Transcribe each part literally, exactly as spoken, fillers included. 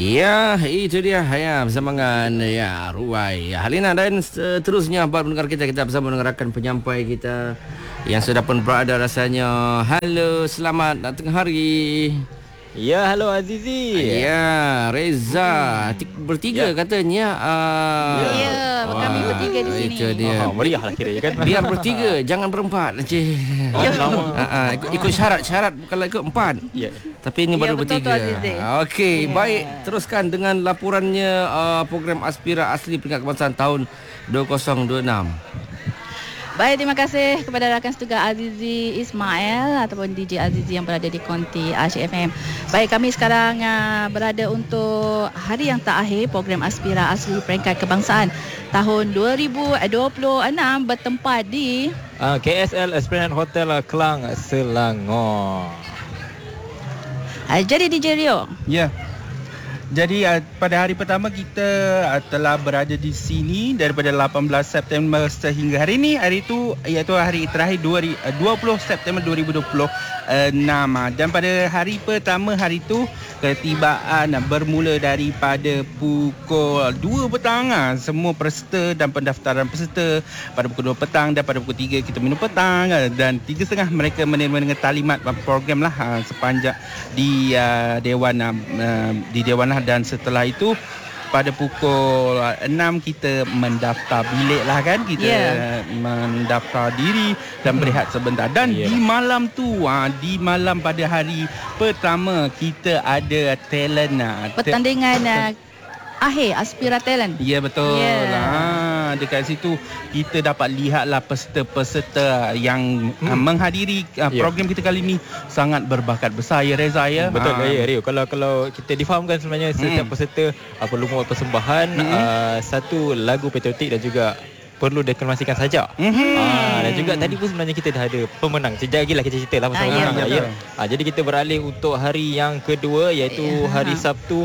Ya, itu dia ya bersama dengan ya Ruai Halina dan seterusnya buat pendengar kita kita bersama mendengarkan penyampai kita yang sudah pun berada rasanya. Halo, selamat datang hari. Ya, halo Azizi. Ya, Reza hmm. bertiga ya. Katanya. Uh, ya, wah, kami bertiga di sini. Itu dia. Oh, meriah lah kira kan. Biar bertiga, jangan berempat. Cik. Oh, lama. Uh, uh, ikut, ikut syarat-syarat kalau ikut empat. Ya. Tapi ini ya, baru bertiga. Okey, ya. Baik. Teruskan dengan laporannya uh, program Aspira Asli Peringkat Kebangsaan tahun dua ribu dua puluh enam. Baik, terima kasih kepada rakan setugas Azizi Ismail ataupun D J Azizi yang berada di konti Asyik F M. Baik, kami sekarang uh, berada untuk hari yang terakhir program Aspira Asli Peringkat Kebangsaan tahun dua ribu dua puluh enam bertempat di uh, K S L Esplanade Hotel Kelang, Selangor. Uh, jadi D J Rio. Ya. Yeah. Jadi uh, pada hari pertama kita uh, telah berada di sini daripada lapan belas September sehingga hari ini, hari itu iaitu hari terakhir dua puluh September dua ribu dua puluh enam. Dan pada hari pertama hari itu ketibaan bermula daripada pukul dua petang. Semua peserta dan pendaftaran peserta pada pukul dua petang, dan pada pukul tiga kita minum petang, dan tiga setengah mereka menerima dengan talimat program lah sepanjang di uh, Dewan uh, di Dewan. Dan setelah itu pada pukul enam kita mendaftar bilik lah kan, kita yeah. mendaftar diri dan berehat sebentar. Dan yeah. di malam tu di malam pada hari pertama kita ada talent pertandingan uh, akhir Aspira Talent. Ya, betul. Yeah. Ha, dekat situ kita dapat lihatlah peserta-peserta yang hmm. uh, menghadiri uh, yeah. program kita kali ini sangat berbakat besar ya Reza ya. Betul ha. ya Rio. Kalau kalau kita difahamkan sebenarnya setiap hmm. peserta uh, perlu membuat persembahan hmm. uh, satu lagu patriotik dan juga perlu deklarasikan saja. Mm-hmm. Ah, dan juga tadi pun sebenarnya kita dah ada pemenang. Sekejap lagi lah kita cerita lah pasal ah, pemenang. Ya, ya. Ah, jadi kita beralih untuk hari yang kedua iaitu yeah. hari Sabtu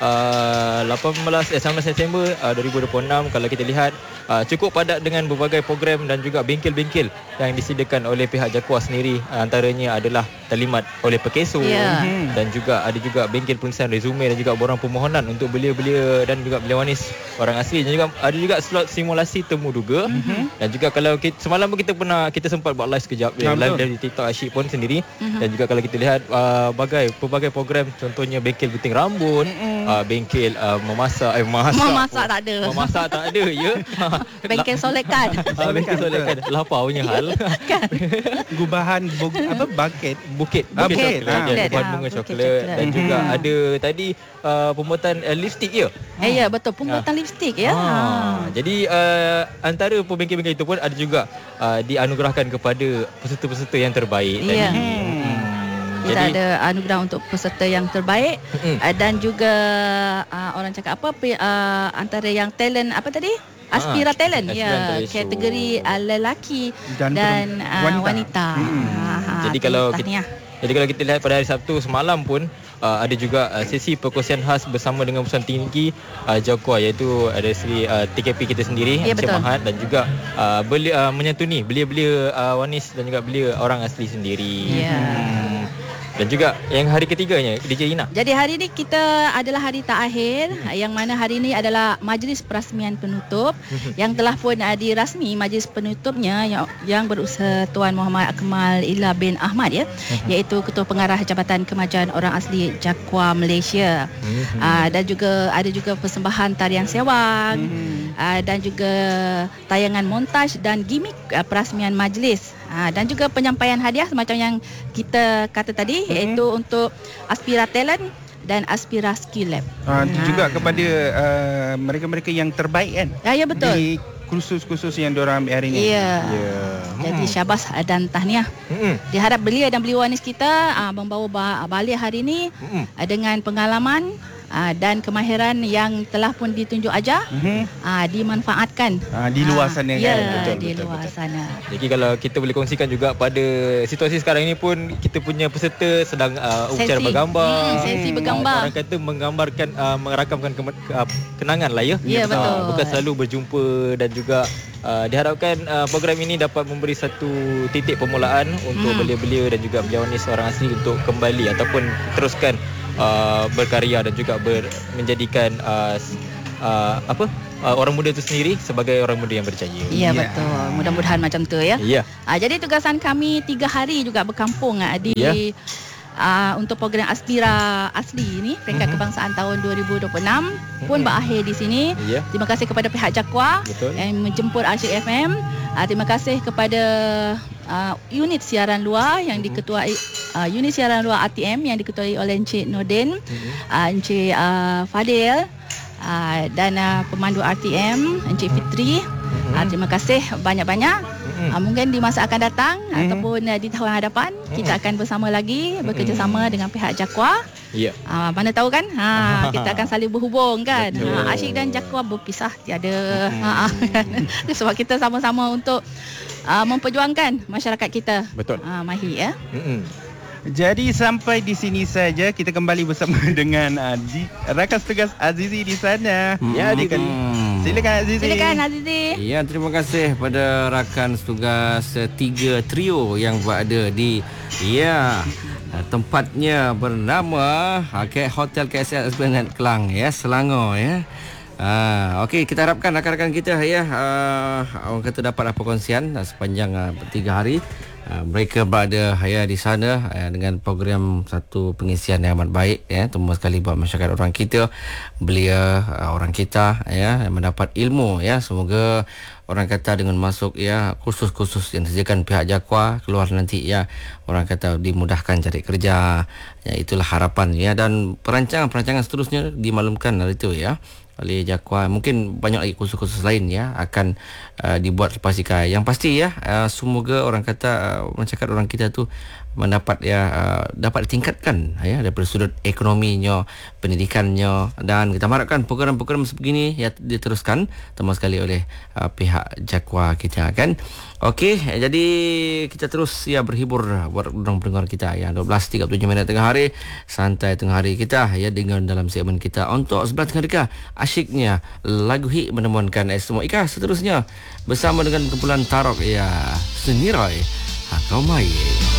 uh, lapan belas eh, sembilan belas September uh, dua ribu dua puluh enam. Kalau kita lihat uh, cukup padat dengan berbagai program dan juga bengkel-bengkel yang disediakan oleh pihak Jaguar sendiri. Uh, antaranya adalah talimat oleh Pekeso yeah. mm-hmm. dan juga ada juga bengkel penulisan resume dan juga borang permohonan untuk belia-belia dan juga belia wanis orang asli, dan juga ada juga slot simulasi temu juga. Mm-hmm. Dan juga kalau kita, semalam pun kita pernah kita sempat buat live sekejap ya, live dari TikTok Asyik pun sendiri. Mm-hmm. Dan juga kalau kita lihat uh, bagai pelbagai program, contohnya bengkel gunting rambut, mm-hmm. uh, bengkel uh, memasak eh memasak memasak tak ada memasak tak ada ya. Bengkel solekan uh, bengkel solekan lapar punya hal kan. Gubahan bu- apa buket bukit bukit coklat, bukan bunga coklat, dan juga mm-hmm. ada tadi uh, pembuatan uh, lipstick ya. Eh ya, betul, pembuatan uh. lipstick ya. Ah. Ah. Jadi uh, antara pembengkel-bengkel itu pun ada juga uh, dianugerahkan kepada peserta-peserta yang terbaik tadi. Yeah. Hmm. Kita Jadi, ada anugerah untuk peserta yang terbaik uh, dan juga uh, orang cakap apa uh, antara yang talent apa tadi? Aspira ah, Talent ya, kategori uh, lelaki dan, dan uh, wanita. wanita. Hmm. Ha, Jadi kalau kita, jadi kalau kita lihat pada hari Sabtu semalam pun uh, ada juga uh, sesi perkongsian khas bersama dengan Persatuan Tinggi uh, Jaguar, iaitu ada Seri uh, T K P kita sendiri, ya, Encik Mahat, dan juga uh, belia, uh, menyantuni belia-belia uh, wanis dan juga belia orang asli sendiri. Ya. Hmm. Dan juga yang hari ketiganya D J Ina. Jadi hari ini kita adalah hari terakhir, hmm. yang mana hari ini adalah majlis perasmian penutup yang telah pun uh, dirasmi majlis penutupnya yang, yang berusaha Tuan Muhammad Akmal Ila bin Ahmad ya, hmm. iaitu Ketua Pengarah Jabatan Kemajuan Orang Asli Jaguar Malaysia. Hmm. Uh, dan juga ada juga persembahan tarian sewang, hmm. uh, dan juga tayangan montaj dan gimmick uh, perasmian majlis. Ha, dan juga penyampaian hadiah semacam yang kita kata tadi, hmm. iaitu untuk Aspira Talent dan Aspira Skill Lab. Ha, itu ha. juga kepada uh, mereka-mereka yang terbaik kan. Ya, ya betul. Di kursus-kursus yang diorang ambil hari ini. Ya. Yeah. Jadi hmm. syabas dan tahniah. Hmm. Diharap belia dan belia wanis kita uh, membawa balik hari ini hmm. uh, dengan pengalaman Uh, dan kemahiran yang telah pun ditunjuk ajar, mm-hmm. uh, dimanfaatkan uh, di luar sana uh, ya, kan. Betul, di betul, luar betul. sana. Jadi kalau kita boleh kongsikan juga pada situasi sekarang ini pun kita punya peserta sedang uh, upacara bergambar. Hmm, sesi bergambar. Uh, orang kata menggambarkan, uh, merakamkan ke- uh, kenangan lah ya. Ya, betul. Uh, bukan selalu berjumpa, dan juga uh, diharapkan uh, program ini dapat memberi satu titik permulaan untuk hmm. belia-belia dan juga belia wanis orang asli untuk kembali ataupun teruskan uh, berkarya dan juga ber, menjadikan uh, uh, apa uh, orang muda itu sendiri sebagai orang muda yang berjaya. Ya, Ya. betul. Mudah-mudahan macam tu ya. Ya. Ah, jadi tugasan kami tiga hari juga berkampung ah, di Ya. ah, untuk program Aspira Asli ini peringkat Mhm. kebangsaan tahun dua ribu dua puluh enam pun Mhm. berakhir di sini. Ya. Terima kasih kepada pihak Jakwa Betul. yang menjemput Asyik F M. Ah, terima kasih kepada ah, unit siaran luar yang Mhm. diketuai ah, unit siaran luar R T M yang diketuai oleh Encik Nordin, Mhm. ah, Encik ah, Fadil ah, dan ah, pemandu R T M Encik Fitri. Mhm. Ah, terima kasih banyak-banyak. Mhm. Uh, mungkin di masa akan datang Mhm. ataupun uh, di tahun hadapan kita akan bersama lagi bekerjasama dengan pihak Jakwa. Ya. Uh, mana tahu kan ha, kita akan saling berhubung kan. Betul. Ha, Asyik dan Jakwa berpisah tiada. Ha, sebab kita sama-sama untuk uh, memperjuangkan masyarakat kita. Betul. Uh, Mahi ya. Mhm. Jadi sampai di sini saja kita kembali bersama dengan uh, di, rakan tugas Azizi di sana. Ya, Di- Hmm. Silakan Azizi. Silakan Azizi. Ya, terima kasih pada rakan setugas uh, tiga trio yang berada di ya uh, tempatnya bernama okay, Hotel K S L Esplanade Kelang ya, Selangor ya. Ah, okey, kita harapkan rakan-rakan kita ya uh, orang kata dapat apa perkongsian uh, sepanjang uh, tiga hari. Uh, mereka berada ya di sana uh, dengan program satu pengisian yang amat baik ya, terutama sekali buat masyarakat orang kita, belia uh, orang kita ya yang mendapat ilmu ya. Semoga orang kata dengan masuk ya kursus-kursus yang disediakan pihak Jakwa keluar nanti ya orang kata dimudahkan cari kerja ya, itulah harapan ya. Dan perancangan-perancangan seterusnya dimaklumkan hari itu ya oleh Jakwa. Mungkin banyak lagi kursus-kursus lain ya akan uh, dibuat lepas ikai. Yang pasti ya uh, semoga orang kata uh, masyarakat orang kita tu mendapat ya uh, dapat ditingkatkan ya daripada sudut ekonominya, pendidikannya, dan kita harapkan program-program sebegini ya diteruskan terutama sekali oleh uh, pihak Jakwa kita kan. Okey, jadi kita terus ya berhibur buat orang pendengar kita ya. dua belas tiga puluh tujuh minit tengah hari, santai tengah hari kita ya dengan dalam segmen kita untuk sebelah tengah dekat asyiknya lagu hit menemukan semua Ika seterusnya bersama dengan kumpulan Tarok ya Senirai Hakau Mai.